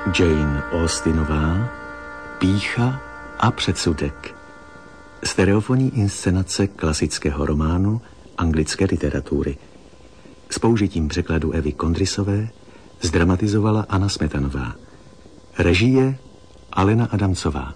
Jane Austenová, Pýcha a předsudek. Stereofonní inscenace klasického románu anglické literatury. S použitím překladu Evy Kondrysové zdramatizovala Anna Smetanová. Režie Alena Adamcová.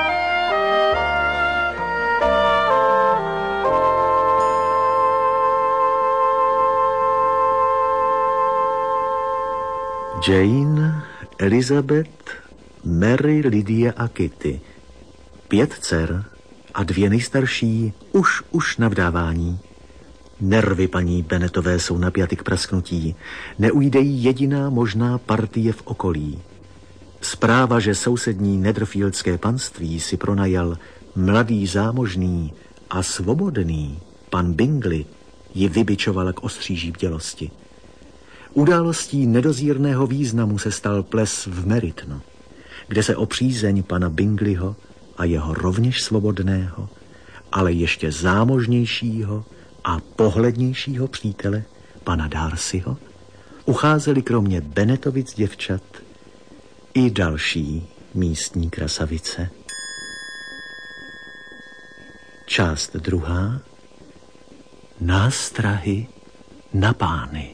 Jane, Elizabeth, Mary, Lydia a Kitty. 5 dcer a 2 nejstarší už na vdávání. Nervy paní Bennetové jsou napjaty k prasknutí. Neujde jí jediná možná partie v okolí. Zpráva, že sousední Netherfieldské panství si pronajal mladý, zámožný a svobodný pan Bingley, ji vybičovala k ostří bdělosti. Událostí nedozírného významu se stal ples v Merytonu, kde se o přízeň pana Bingleyho a jeho rovněž svobodného, ale ještě zámožnějšího a pohlednějšího přítele, pana Darcyho, ucházeli kromě Bennetovic děvčat i další místní krasavice. Část 2. Nástrahy na pány.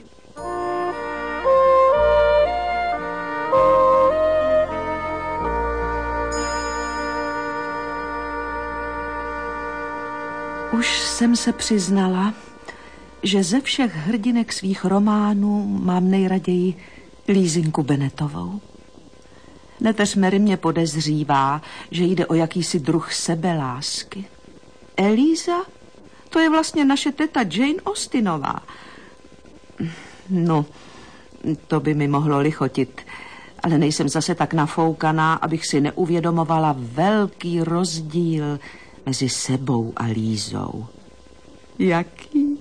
Už jsem se přiznala, že ze všech hrdinek svých románů mám nejraději Lízinku Bennetovou. Neteř Mary mě podezřívá, že jde o jakýsi druh sebelásky. Eliza, to je vlastně naše teta Jane Austenová. No, to by mi mohlo lichotit, ale nejsem zase tak nafoukaná, abych si neuvědomovala velký rozdíl mezi sebou a Lízou. Jaký?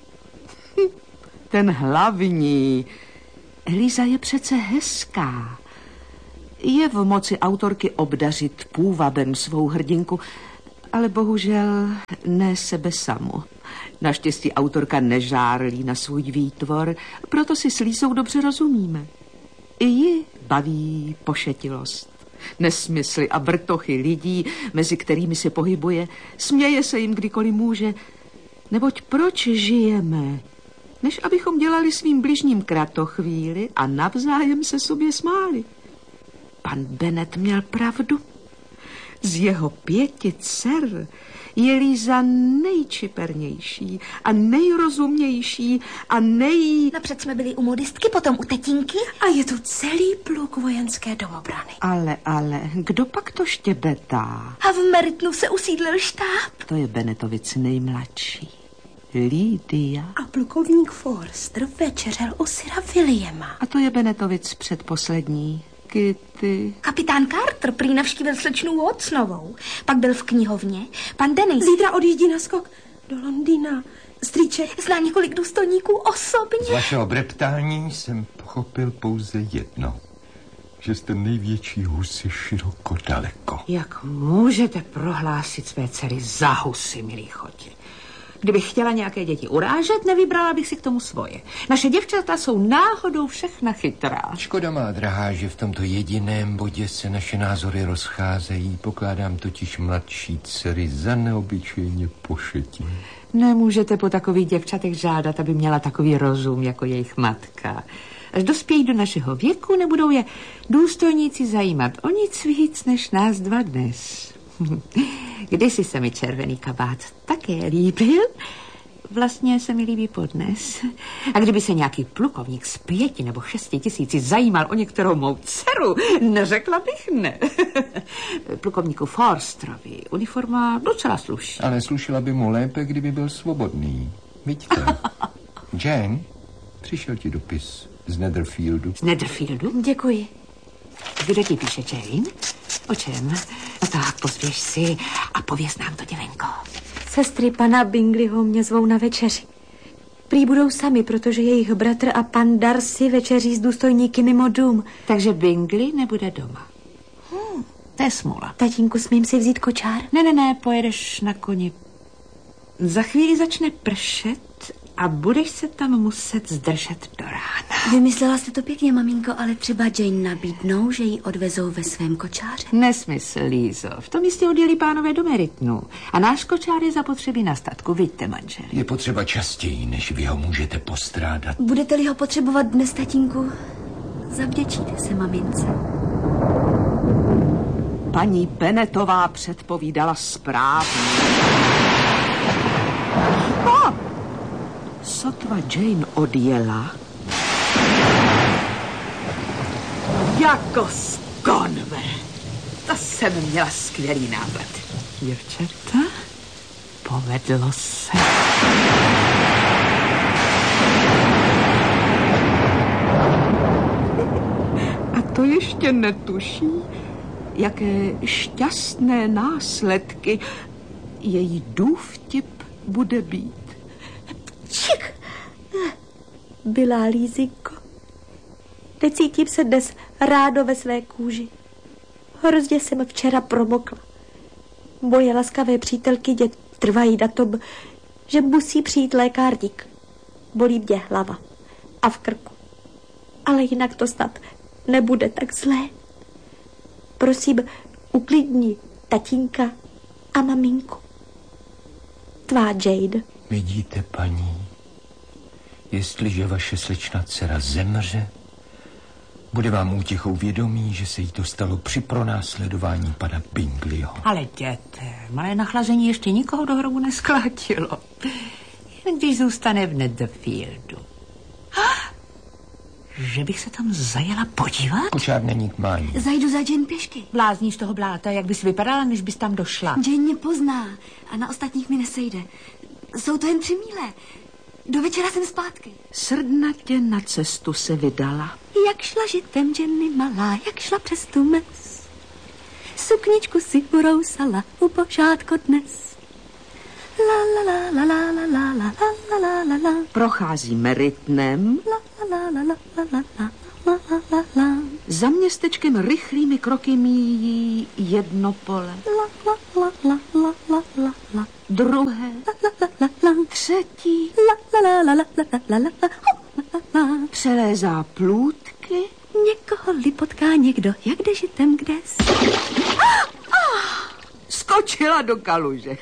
Ten hlavní. Eliza je přece hezká. Je v moci autorky obdařit půvabem svou hrdinku, ale bohužel ne sebe samu. Naštěstí autorka nežárlí na svůj výtvor, proto si s Lízou dobře rozumíme. I ji baví pošetilost. Nesmysly a vrtochy lidí, mezi kterými se pohybuje, směje se jim kdykoliv může. Neboť proč žijeme, než abychom dělali svým bližním kratochvíli a navzájem se sobě smáli. Pan Bennet měl pravdu. Z jeho 5 dcer je Líza nejčipernější a nejrozumnější a Napřed jsme byli u modistky, potom u tetínky a je tu celý pluk vojenské domobrany. Ale, kdo pak to štěbetá? A v Merytonu se usídlil štáb. To je Bennetovic nejmladší. Lydia. A plukovník Forster večeřel u syra Williama. A to je Bennetovic předposlední. Kitty. Kapitán Carter prý navštívil slečnu Watsonovou. Pak byl v knihovně. Pan Dennis Zítra odjíždí na skok do Londýna. Strýček zná několik důstojníků osobně. Z vašeho breptání jsem pochopil pouze jedno. Že jste největší husy široko daleko. Jak můžete prohlásit své dcery za husy, milí choti? Kdybych chtěla nějaké děti urážet, nevybrala bych si k tomu svoje. Naše děvčata jsou náhodou všechna chytrá. Škoda má, drahá, že v tomto jediném bodě se naše názory rozcházejí. Pokládám totiž mladší dcery za neobyčejně pošetí. Nemůžete po takových děvčatech žádat, aby měla takový rozum jako jejich matka. Až dospějí do našeho věku, nebudou je důstojníci zajímat o nic víc než nás dva dnes. Kdysi se mi červený kabát také líbil, vlastně se mi líbí podnes. A kdyby se nějaký plukovník z 5 nebo 6 tisíci zajímal o některou mou dceru, neřekla bych ne. Plukovníku Forsterovi uniforma docela sluší. Ale slušila by mu lépe, kdyby byl svobodný. Vidíte? Jane, přišel ti dopis z Netherfieldu. Z Netherfieldu? Děkuji. Kdo ti píše, Jane? O čem? No tak, pospěš si a pověz nám to, děvenko. Sestry pana Bingleyho mě zvou na večeři. Prý budou sami, protože jejich bratr a pan Darcy večeří s důstojníky mimo dům. Takže Bingley nebude doma. To je smůla. Tatínku, smím si vzít kočár? Ne, pojedeš na koni. Za chvíli začne pršet A budeš se tam muset zdržet do rána. Vymyslela jste to pěkně, maminko, ale třeba Jane nabídnou, že ji odvezou ve svém kočáře. Nesmysl, Lízo. V tom jistě odjeli pánové do Meritnu. A náš kočár je zapotřebí na statku, vidíte, manželi. Je potřeba častěji, než vy ho můžete postrádat. Budete-li ho potřebovat dnes, tatínku, zavděčíte se mamince. Paní Bennettová předpovídala správně. Sotva Jane odjela, Jako z konve. To jsem měla skvělý nápad. Děvčata, povedlo se. a to ještě netuší, jaké šťastné následky její důvtip bude být. Čik! Byla Lízinko. Necítím se dnes rádo ve své kůži. Hrozně jsem včera promokla. Moje laskavé přítelkyně trvají na tom, že musí přijít lékárník. Bolí mě hlava a v krku. Ale jinak to snad nebude tak zlé. Prosím, uklidni tatínka a maminku. Tvá Jane. Vidíte, paní, jestliže vaše slečna dcera zemře, bude vám útěchou vědomí, že se jí to stalo při pronásledování pana Bingleyho. Ale jděte, malé nachlazení ještě nikoho do hrobu nesklátilo. Jen když zůstane v Netherfieldu. Že bych se tam zajela podívat? Kočár není k mání. Zajdu za Jane pěšky. Blázníš toho bláta, jak bys vypadala, než bys tam došla. Jane mě pozná a na ostatních mi nesejde. Jsou to jen 3 míle. Do večera jsem zpátky. Srdnatě na cestu se vydala. Jak šla žitem Jenny malá, jak šla přes tu mes. Sukničku si urousala u pořádko dnes. La la la la la la la la la la la. Prochází Meritnem. La la la la la la la la la la la. Za městečkem rychlými kroky míjí jedno pole. La la la la la la la la. Druhé. La la la la. Třetí. La la la la la la la la. Přelézá plůtky. Někoho-li potká někdo, jak jde žitem kdes. Skočila do kaluže.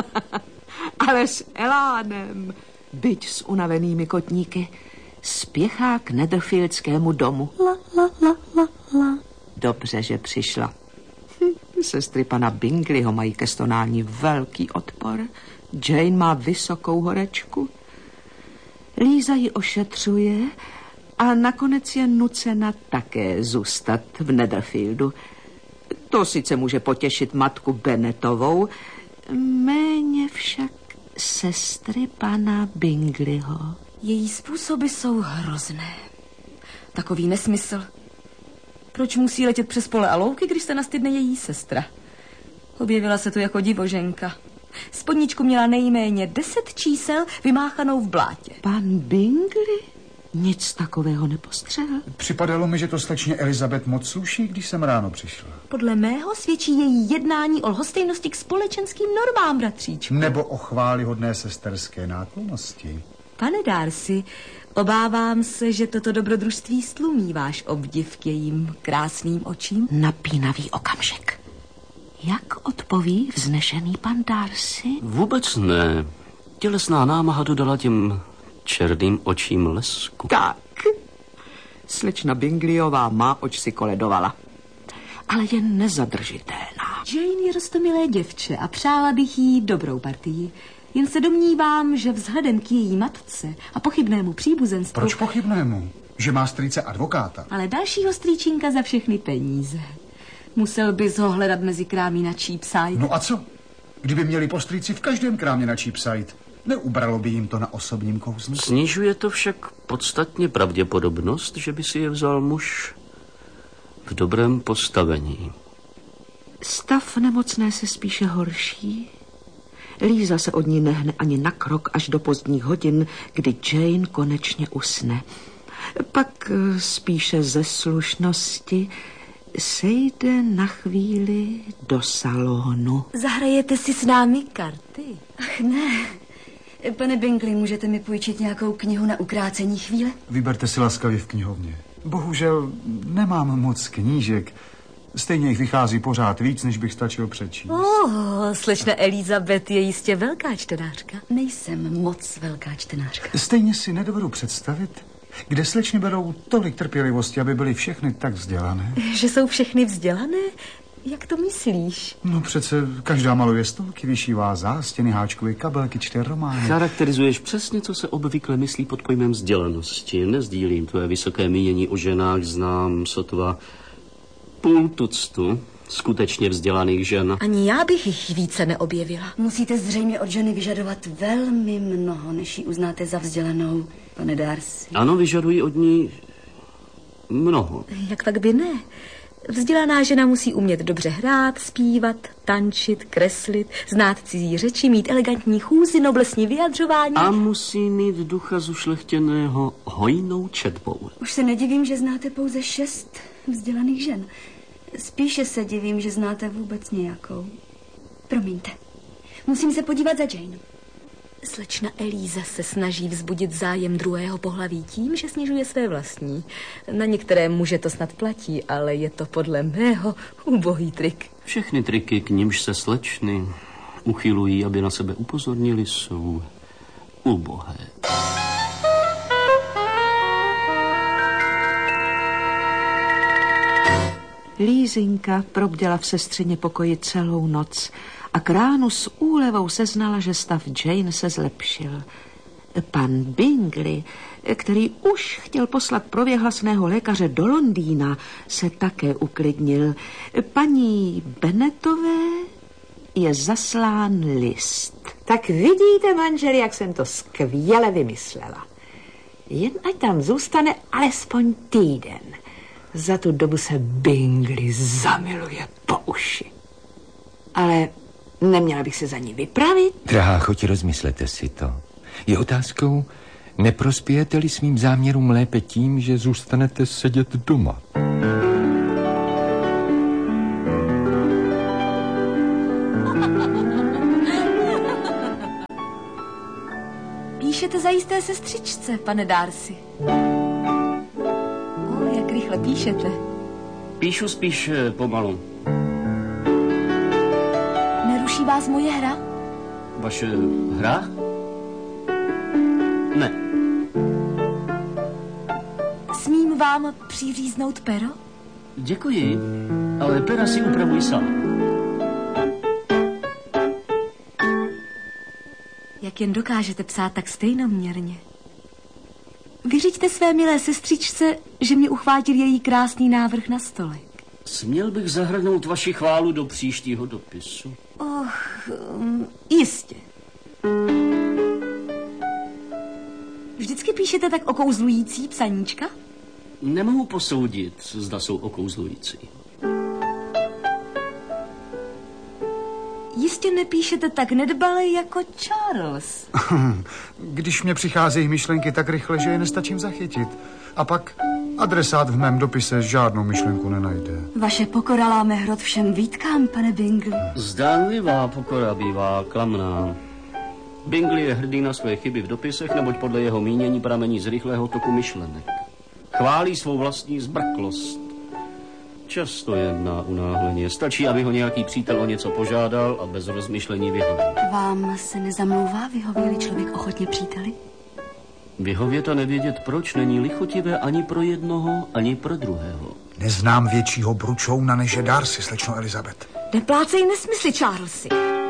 Ale s elánem, byť s unavenými kotníky, spěchá k Netherfieldskému domu. La la la la la. Dobře, že přišla. Sestry pana Bingleyho mají ke stonání velký odpor. Jane má vysokou horečku. Líza ji ošetřuje a nakonec je nucena také zůstat v Netherfieldu. To sice může potěšit matku Bennettovou, méně však sestry pana Bingleyho. Její způsoby jsou hrozné. Takový nesmysl. Proč musí letět přes pole a louky, když se nastydne její sestra? Objevila se tu jako divoženka. Spodničku měla nejméně 10 čísel vymáchanou v blátě. Pan Bingley nic takového nepostřehl. Připadalo mi, že to slečně Elizabeth moc sluší, když jsem ráno přišla. Podle mého svědčí její jednání o lhostejnosti k společenským normám, bratříčku. Nebo o chvályhodné sesterské náklonnosti. Pane Darcy, obávám se, že toto dobrodružství stlumí váš obdiv k jejím krásným očím. Napínavý okamžik. Jak odpoví vznešený pan Darcy? Vůbec ne. Tělesná námaha dodala těm černým očím lesku. Tak. Slečna Bingleyová má, oč si koledovala. Ale je nezadržitelná. Jane je roztomilé děvče a přála bych jí dobrou partii. Jen se domnívám, že vzhledem k její matce a pochybnému příbuzenstvu... Proč pochybnému? Že má strýce advokáta. Ale dalšího strýčinka za všechny peníze. Musel bys ho hledat mezi krámy na Cheapside. No a co? Kdyby měli po strýci v každém krámě na Cheapside, neubralo by jim to na osobním kouzlu? Snižuje to však podstatně pravděpodobnost, že by si je vzal muž v dobrém postavení. Stav nemocné se spíše horší. Líza se od ní nehne ani na krok až do pozdních hodin, kdy Jane konečně usne. Pak spíše ze slušnosti sejde na chvíli do salonu. Zahrajete si s námi karty? Ach ne, Pane Bingley, můžete mi půjčit nějakou knihu na ukrácení chvíle? Vyberte si laskavě v knihovně. Bohužel nemám moc knížek. Stejně jich vychází pořád víc, než bych stačil přečíst. Slečna Elizabeth je jistě velká čtenářka. Nejsem moc velká čtenářka. Stejně si nedovedu představit, kde slečny berou tolik trpělivosti, aby byly všechny tak vzdělané. Že jsou všechny vzdělané? Jak to myslíš? No přece každá maluje stolky, vyšívá zástěny, háčkové kabelky, čte romány. Charakterizuješ přesně, co se obvykle myslí pod pojmem vzdělanosti. Nezdílím tvoje vysoké mínění o ženách, znám sotva půl tuctu skutečně vzdělaných žen. Ani já bych jich více neobjevila. Musíte zřejmě od ženy vyžadovat velmi mnoho, než ji uznáte za vzdělanou, pane Darcy. Ano, vyžadují od ní mnoho. Jak tak by ne? Vzdělaná žena musí umět dobře hrát, zpívat, tančit, kreslit, znát cizí řeči, mít elegantní chůzi, noblesní vyjadřování. A musí mít ducha zušlechtěného hojnou četbou. Už se nedivím, že znáte pouze 6 vzdělaných žen. Spíše se divím, že znáte vůbec nějakou. Promiňte, musím se podívat za Jane. Slečna Elíza se snaží vzbudit zájem druhého pohlaví tím, že snižuje své vlastní. Na některé muže to snad platí, ale je to podle mého ubohý trik. Všechny triky, k nimž se slečny uchylují, aby na sebe upozornili, jsou ubohé. Lízinka probděla v sestřině pokoji celou noc a k ránu s úlevou seznala, že stav Jane se zlepšil. Pan Bingley, který už chtěl poslat prověhlasného lékaře do Londýna, se také uklidnil. Paní Bennetové je zaslán list. Tak vidíte, manželi, jak jsem to skvěle vymyslela. Jen ať tam zůstane alespoň týden. Za tu dobu se Bingley zamiluje po uši. Ale neměla bych se za ní vypravit? Drahá, choť rozmyslete si to. Je otázkou, neprospějete-li svým záměrům lépe tím, že zůstanete sedět doma? Píšete zajisté sestřičce, pane Darcy. Jak rychle píšete. Píšu spíš pomalu. Neruší vás moje hra? Vaše hra? Ne. Smím vám přiříznout pero? Děkuji, ale pera si upravuj sám. Jak jen dokážete psát tak stejnoměrně. Vyřiďte své milé sestřičce, že mě uchvátil její krásný návrh na stolek. Směl bych zahrnout vaši chválu do příštího dopisu? Jistě. Vždycky píšete tak okouzlující psaníčka? Nemohu posoudit, zda jsou okouzlující. Jistě nepíšete tak nedbale jako Charles. Když mě přicházejí myšlenky tak rychle, že je nestačím zachytit. A pak adresát v mém dopise žádnou myšlenku nenajde. Vaše pokora láme hrot všem výtkám, pane Bingley. Zdánlivá pokora bývá klamná. Bingley je hrdý na své chyby v dopisech, neboť podle jeho mínění pramení z rychlého toku myšlenek. Chválí svou vlastní zbrklost. Často jedná unáhleně. Stačí, aby ho nějaký přítel o něco požádal a bez rozmyšlení vyhověl. Vám se nezamlouvá, vyhoví-li člověk ochotně příteli? Vyhovět a nevědět proč není lichotivé ani pro jednoho, ani pro druhého. Neznám většího bručouna, než je Darcy, slečno Elizabeth. Neplácej nesmysly, Charlesy.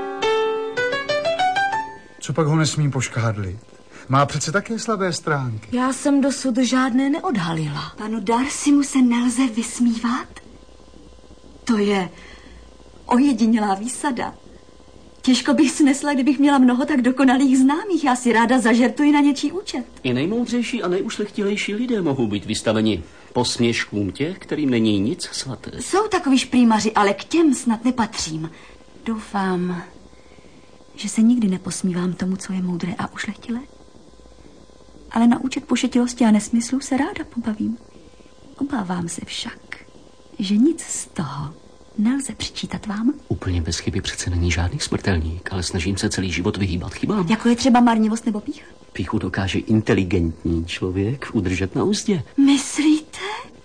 Co pak ho nesmím poškádlit? Má přece také slabé stránky. Já jsem dosud žádné neodhalila. Panu Darcymu se nelze vysmívat? To je ojedinělá výsada. Těžko bych snesla, kdybych měla mnoho tak dokonalých známých. Já si ráda zažertuji na něčí účet. I nejmoudřejší a nejušlechtilejší lidé mohou být vystaveni posměškům těch, kterým není nic svaté. Jsou takoví šprýmaři, ale k těm snad nepatřím. Doufám, že se nikdy neposmívám tomu, co je moudré a ušlechtilé. Ale na účet pošetilosti a nesmyslů se ráda pobavím. Obávám se však, že nic z toho nelze přičítat vám? Úplně bez chyby přece není žádný smrtelník, ale snažím se celý život vyhýbat chybám. Jako je třeba marnivost nebo pýcha? Pýchu dokáže inteligentní člověk udržet na úzdě. Myslíte?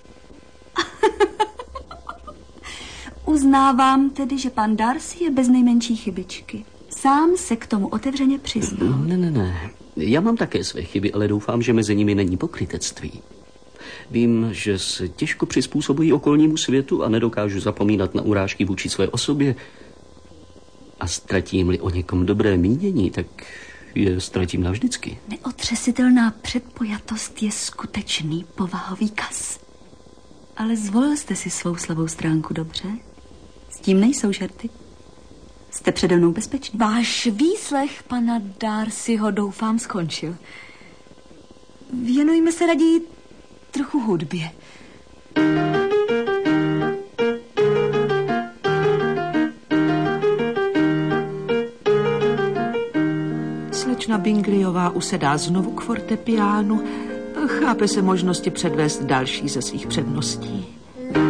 Uznávám tedy, že pan Darcy je bez nejmenší chybičky. Sám se k tomu otevřeně přiznal. Ne. Já mám také své chyby, ale doufám, že mezi nimi není pokrytectví. Vím, že se těžko přizpůsobují okolnímu světu a nedokážu zapomínat na urážky vůči své osobě. A ztratím-li o někom dobré mínění, tak je ztratím navždycky. Neotřesitelná předpojatost je skutečný povahový kas. Ale zvolil jste si svou slabou stránku dobře. S tím nejsou žerty. Jste přede mnou bezpečný. Váš výslech pana Darcyho doufám skončil. Věnujme se raději trochu hudbě. Slečna Bingleyová usedá znovu k fortepiánu. Chápe se možnosti předvést další ze svých předností.